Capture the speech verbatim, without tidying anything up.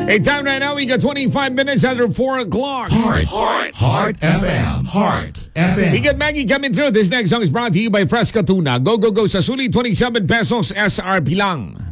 Hey, time right now, we got twenty-five minutes after four o'clock. Heart, Heart, Heart F M, Heart F M. We got Maggie coming through. This next song is brought to you by Fresca Tuna. Go, go, go sa sulit, twenty-seven pesos S R P lang.